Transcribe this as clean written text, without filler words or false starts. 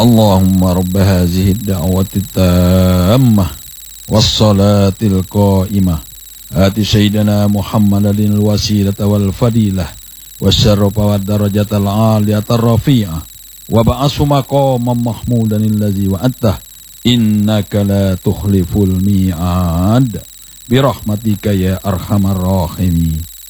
اللهم رب هذه الدعوة التامة والصلاة القائمة آت سيدنا محمد الوسيلة والفضيلة والشرف والدرجة العالية الرفيعة وابعثه مقاما محمودا الذي وعدته إنك لا تخلف الميعاد برحمتك يا أرحم الراحمين.